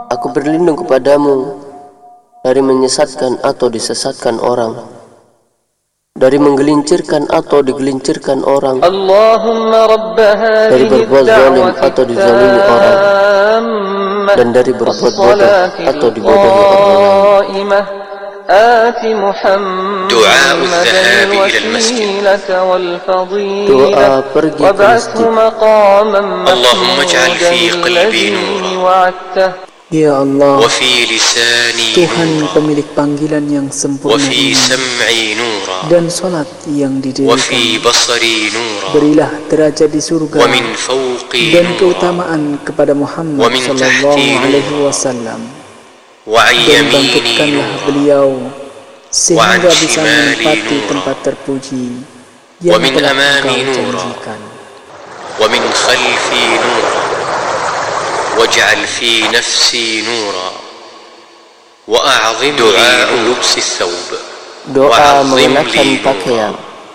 Aku berlindung kepadamu dari menyesatkan atau disesatkan orang, dari menggelincirkan atau digelincirkan orang, dari berbuat zalim atau dizalimi orang, dan dari berbuat bodoh atau dibodohi orang lain. دعاء الذهاب إلى المسجد Doa pergi ke masjid. اللهم اجعل في قلبي نورا Ya Allah, وفي لساني Tuhan نورا pemilik panggilan yang sempurna وفي ini, سمعي نورا dan salat yang didirikan. وفي بصري نورا Berilah derajat di surga ومن فوقي dan نورا keutamaan kepada Muhammad ومن sallallahu تحتي alaihi نورا wasallam, وعن dan يميني bangkitkanlah نورا beliau sehingga وعن bisa شمالي menempati نورا tempat terpuji yang ومن telah أمامي Engkau نورا janjikan. ومن خلفي نورا واجعل في نفسي نورا وأعظم دعاء لبس الثوب Doa mengenakan pakaian.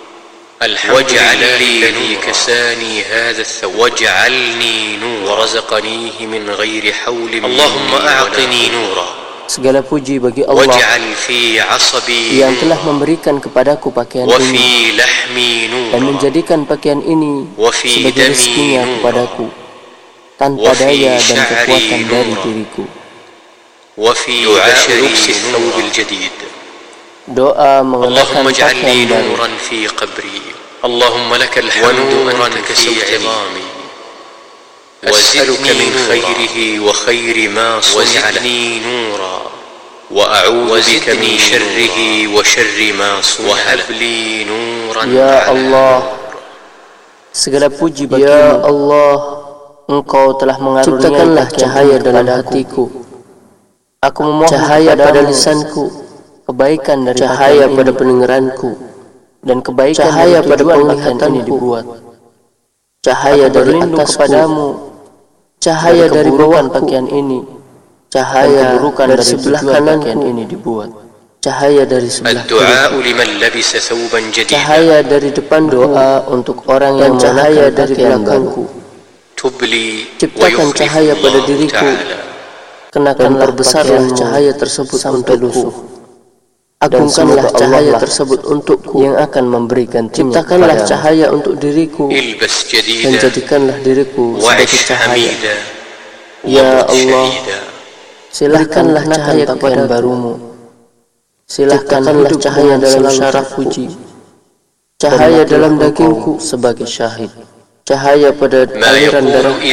واجعل لي الذي كساني هذا الثوب واجعلني نورا ورزقنيه من غير حول اللهم أعطني نورا Segala puji bagi Allah واجعل في عصبي yang telah memberikan kepadaku pakaian ini وفي لحمي dan نورا menjadikan pakaian ini وفي sebagai دمي rezekinya نورا kepadaku tanpa وفي daya dan شعري kekuatan dari نورا diriku. وفي لبس الثوب الجديد Doa mengenakan اللهم اجعل لي pakaian baru. نورا في قبري اللهم لك الحمد أنت كسوت عظامي أسألك من خيره وخير ما صنع له نورا وأعوذ بك من شره وشر ما صنع وهب لي نورا Ya Allah, segala puji bagimu. Ya Allah, Engkau telah mengaruniakan cahaya dalam hatiku. Aku memohon cahaya pada lisanku, kebaikan dari cahaya pada pendengaranku, dan kebaikan cahaya pada penglihatanku dibuat. Cahaya dari atas kepadamu, cahaya dari bawah pakaian ini, cahaya dari sebelah kanan pakaian ini dibuat. Cahaya dari sebelah kiri, cahaya dari depan doa untuk orang yang cahaya dari belakangku. Ciptakan cahaya pada diriku, kenakanlah besarlah cahaya tersebut untukku. Agungkanlah cahaya tersebut untukku yang akan memberikan. Ciptakanlah cahaya untuk diriku dan jadikanlah diriku sebagai cahaya. Ya Allah, silahkanlah cahaya pakaian barumu. Silahkanlah cahaya dalam syaraf puji, cahaya dalam dagingku sebagai syahid, cahaya pada aliran darahku,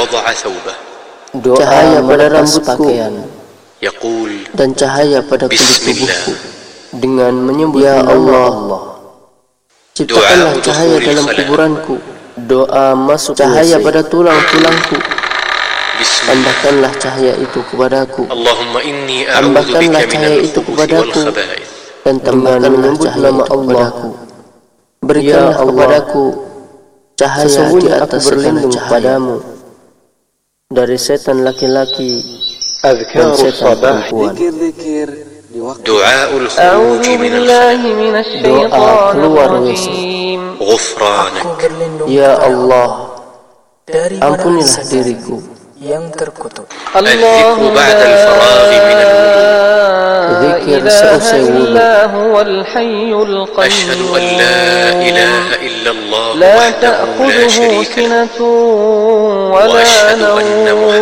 cahaya pada rambutku, dan cahaya pada kulit tubuhku. Dengan menyebut Ya Allah, ciptakanlah cahaya dalam kuburanku. Doa masuk cahaya pada tulang-tulangku. Tambahkanlah cahaya itu kepadaku. Tambahkanlah cahaya itu kepadaku, dan tambahkanlah cahaya itu kepadaku. Berikanlah kepadaku cahaya di atas segala cahaya dari setan laki-laki dan setan perempuan. دعاء الخروج من الخلاء Doa keluar WC. غفرانك Ya Allah, ampunilah diriku. yang terkutuk. الذكر بعد الفراغ من الوضوء Zikir seusai wudu. أشهد أن لا إله إلا الله وحده لا شريك له وأشهد أن محمدا